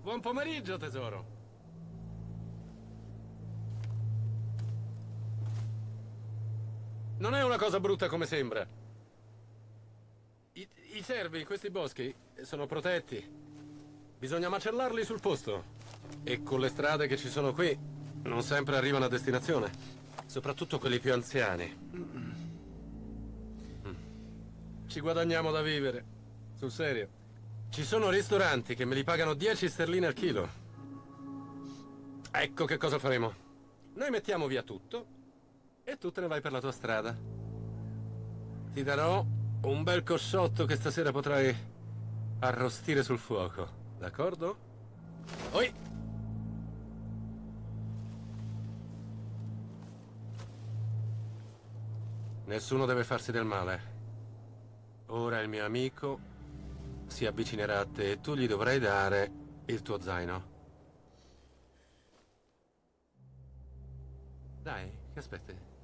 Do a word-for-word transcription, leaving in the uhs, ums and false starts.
Buon pomeriggio, tesoro. Non è una cosa brutta come sembra. I, i cervi in questi boschi sono protetti. Bisogna macellarli sul posto. E con le strade che ci sono qui, non sempre arrivano a destinazione. Soprattutto quelli più anziani. Ci guadagniamo da vivere. Sul serio. Ci sono ristoranti che me li pagano dieci sterline al chilo. Ecco che cosa faremo. Noi mettiamo via tutto e tu te ne vai per la tua strada. Ti darò un bel cosciotto che stasera potrai arrostire sul fuoco, d'accordo? Oi! Nessuno deve farsi del male. Ora il mio amico si avvicinerà a te e tu gli dovrai dare il tuo zaino. Dai, che aspetti?